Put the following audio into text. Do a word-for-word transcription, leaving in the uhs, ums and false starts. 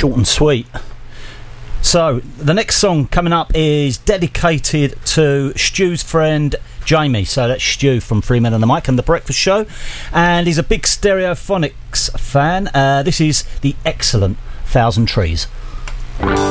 short and sweet. So, the next song coming up is dedicated to Stu's friend Jamie. So that's Stu from Three Men on the Mic and The Breakfast Show. And he's a big Stereophonics fan. Uh, this is the excellent Thousand Trees.